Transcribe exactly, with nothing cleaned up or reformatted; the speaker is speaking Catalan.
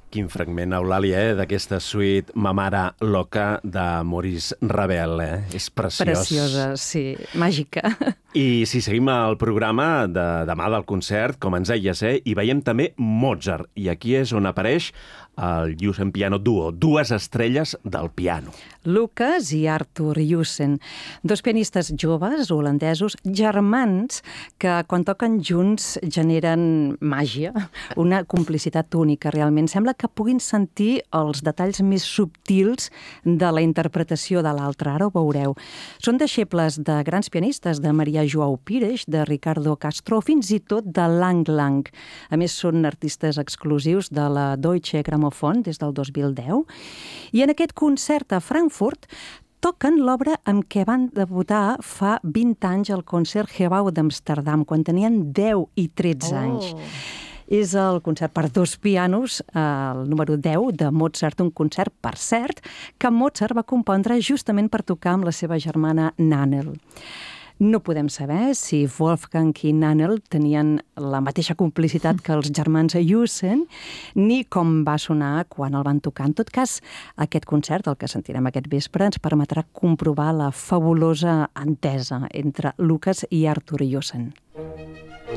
Quin fragment, Eulàlia, eh, d'aquesta suite Ma mare loca de Maurice Ravel. Eh? És preciós. Preciosa, sí, màgica. I si seguim el programa de demà del concert, com ens deies, eh, hi veiem també Mozart. I aquí és on apareix el Jussen Piano Duo, dues estrelles del piano. Lucas i Arthur Jussen, dos pianistes joves, holandesos, germans, que quan toquen junts generen màgia, una complicitat única, realment. Sembla que puguin sentir els detalls més subtils de la interpretació de l'altre, ara ho veureu. Són deixebles de grans pianistes, de Maria Joao Pires, de Ricardo Castro, fins i tot de Lang Lang. A més, són artistes exclusius de la Deutsche Grammophon des del dos mil deu. I en aquest concert a Frankfurt toquen l'obra amb què van debutar fa vint anys al Concertgebouw d'Amsterdam, quan tenien deu i tretze anys. Oh. És el concert per dos pianos, el número deu de Mozart, un concert, per cert, que Mozart va compondre justament per tocar amb la seva germana Nannerl. No podem saber si Wolfgang i Nannerl tenien la mateixa complicitat que els germans Jussen, ni com va sonar quan el van tocar. En tot cas, aquest concert, el que sentirem aquest vespre, ens permetrà comprovar la fabulosa entesa entre Lucas i Arthur Jussen.